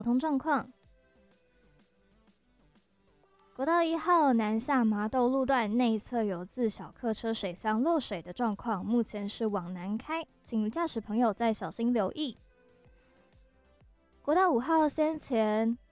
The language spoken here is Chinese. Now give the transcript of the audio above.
交通状况。国道1号南下麻豆路段内侧有自小客车水箱漏水的状况，目前是往南开，请驾驶朋友再小心留意。国道5号先前